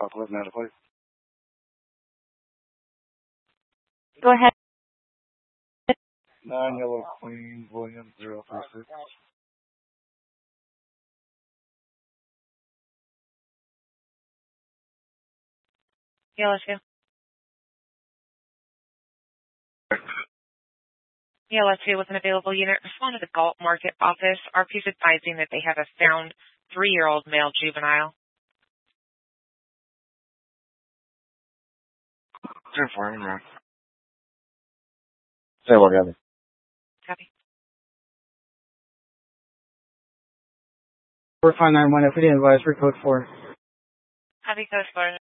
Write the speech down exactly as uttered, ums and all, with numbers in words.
talk with medically. Go ahead. Nine Yellow Queen, William zero three six. Yellow two. Yellow two with an available unit. Respond to the Galt Market office. R P is advising that they have a found three-year-old male juvenile. Two four, man. Say what, Gabby? Copy. four five nine one, if we didn't advise for code four. Copy code four.